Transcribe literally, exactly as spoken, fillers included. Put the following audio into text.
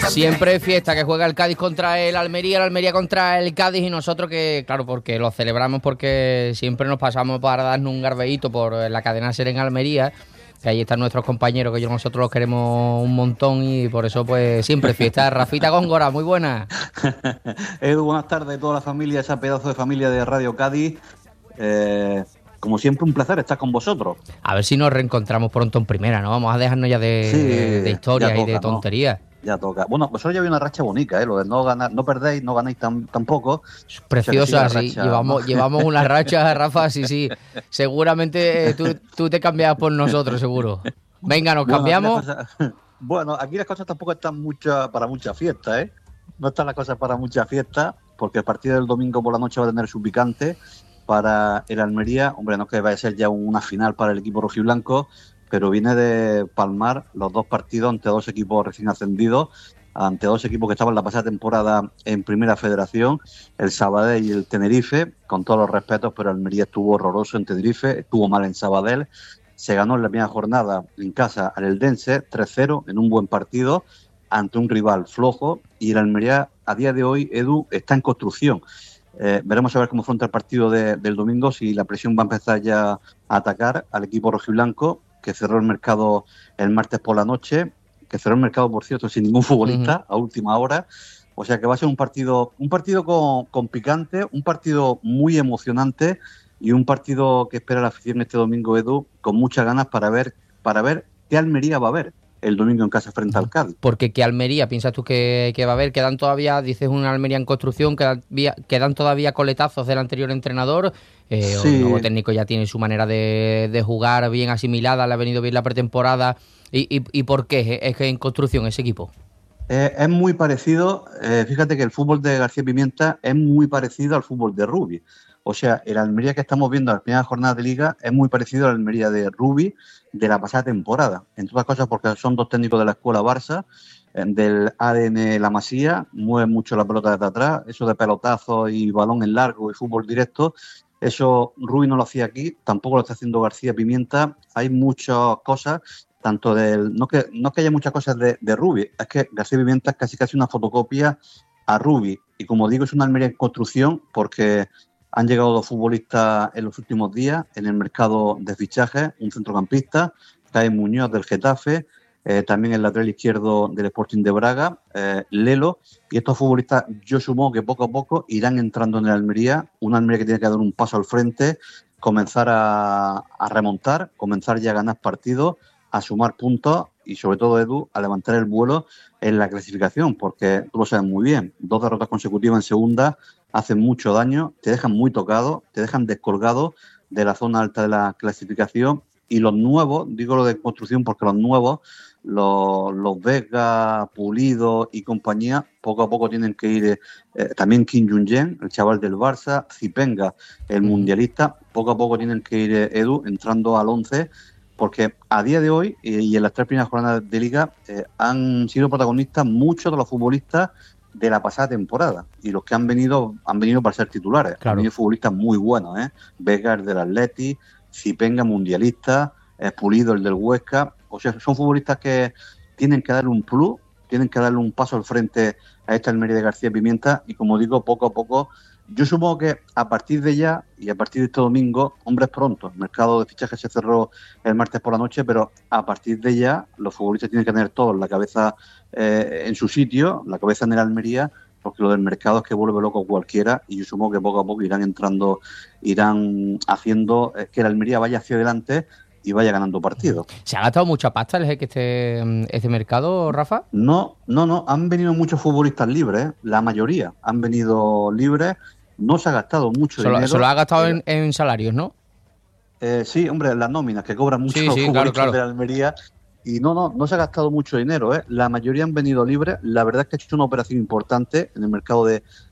Siempre fiesta, que juega el Cádiz contra el Almería, el Almería contra el Cádiz, y nosotros que, claro, porque lo celebramos porque siempre nos pasamos para darnos un garbeíto por la cadena SER en Almería, que ahí están nuestros compañeros, que yo nosotros los queremos un montón, y por eso pues siempre fiesta. Rafita Góngora, muy buena. Edu, buenas tardes, toda la familia, esa pedazo de familia de Radio Cádiz. Eh, como siempre, un placer estar con vosotros. A ver si nos reencontramos pronto en primera, ¿no? Vamos a dejarnos ya de, sí, de historias toca, y de tonterías. ¿no? Ya toca. Bueno, vosotros ya había una racha bonita, ¿eh? Lo de no ganar, no perdéis, no ganáis tan, tampoco. Preciosa, o sea, sí. Racha, llevamos, ¿no? llevamos una racha, Rafa, sí, sí. Seguramente eh, tú, tú te cambias por nosotros, seguro. Venga, nos bueno, cambiamos. Aquí cosas, bueno, aquí las cosas tampoco están mucha, para mucha fiesta, ¿eh? No están las cosas para mucha fiesta, porque el partido del domingo por la noche va a tener su picante para el Almería. Hombre, no es que vaya a ser ya una final para el equipo rojiblanco, pero viene de palmar los dos partidos ante dos equipos recién ascendidos, ante dos equipos que estaban la pasada temporada en Primera Federación, el Sabadell y el Tenerife, con todos los respetos, pero Almería estuvo horroroso en Tenerife, estuvo mal en Sabadell, se ganó en la primera jornada en casa al Eldense tres cero en un buen partido ante un rival flojo, y el Almería a día de hoy, Edu, está en construcción. Eh, veremos a ver cómo afronta el partido de, del domingo, si la presión va a empezar ya a atacar al equipo rojiblanco, que cerró el mercado el martes por la noche, que cerró el mercado, por cierto, sin ningún futbolista, uh-huh. a última hora. O sea que va a ser un partido un partido con, con picante, un partido muy emocionante, y un partido que espera la afición este domingo, Edu, con muchas ganas para ver para ver qué Almería va a haber el domingo en casa frente al Cádiz. Porque ¿qué Almería piensas tú que, que va a haber? Quedan todavía, dices, una Almería en construcción, quedan, quedan todavía coletazos del anterior entrenador, eh, sí. El nuevo técnico ya tiene su manera de, de jugar bien asimilada, le ha venido bien la pretemporada. ¿Y, y, y por qué es que en construcción ese equipo? Eh, es muy parecido, eh, fíjate que el fútbol de García Pimienta es muy parecido al fútbol de Rubi. O sea, el Almería que estamos viendo en la primera jornada de Liga es muy parecido al Almería de Rubi de la pasada temporada. Entre otras cosas porque son dos técnicos de la escuela Barça, del A D N La Masía, mueven mucho la pelota desde atrás, eso de pelotazos y balón en largo y fútbol directo, eso Rubi no lo hacía aquí, tampoco lo está haciendo García Pimienta. Hay muchas cosas, tanto del... No que, no que haya muchas cosas de, de Rubi, es que García Pimienta es casi casi una fotocopia a Rubi. Y como digo, es una Almería en construcción porque han llegado dos futbolistas en los últimos días en el mercado de fichajes, un centrocampista, Kai Muñoz del Getafe, eh, también el lateral izquierdo del Sporting de Braga, eh, Lelo, y estos futbolistas yo supongo que poco a poco irán entrando en el Almería, una Almería que tiene que dar un paso al frente, comenzar a, a remontar, comenzar ya a ganar partidos, a sumar puntos y sobre todo, Edu, a levantar el vuelo en la clasificación, porque tú lo sabes muy bien, dos derrotas consecutivas en segunda hacen mucho daño, te dejan muy tocado, te dejan descolgado de la zona alta de la clasificación, y los nuevos, digo lo de construcción porque los nuevos, los, los Vega, Pulido y compañía, poco a poco tienen que ir, eh, también Kim Jong-un, el chaval del Barça, Zipenga, el mundialista, poco a poco tienen que ir, eh, Edu, entrando al once, porque a día de hoy eh, y en las tres primeras jornadas de Liga eh, han sido protagonistas muchos de los futbolistas de la pasada temporada, y los que han venido han venido para ser titulares. Claro. Han venido futbolistas muy buenos, ¿eh? Vega, el del Atleti, Zipenga, mundialista, eh, Pulido, el del Huesca. O sea, son futbolistas que tienen que darle un plus, tienen que darle un paso al frente a esta Almería de García Pimienta, y como digo, poco a poco, yo supongo que a partir de ya y a partir de este domingo, hombre, es pronto, el mercado de fichajes se cerró el martes por la noche, pero a partir de ya los futbolistas tienen que tener todos la cabeza eh, en su sitio, la cabeza en el Almería, porque lo del mercado es que vuelve loco cualquiera, y yo supongo que poco a poco irán entrando, irán haciendo eh, que el Almería vaya hacia adelante y vaya ganando partidos. ¿Se ha gastado mucha pasta el que este, este mercado, Rafa? No, no, no, han venido muchos futbolistas libres, la mayoría han venido libres, no se ha gastado mucho Solo, dinero. Se lo ha gastado en, en salarios, ¿no? Eh, sí, hombre, las nóminas que cobran muchos sí, sí, futbolistas claro, claro. de Almería. Y no, no, no se ha gastado mucho dinero, ¿eh? La mayoría han venido libres. La verdad es que ha hecho una operación importante en el mercado de,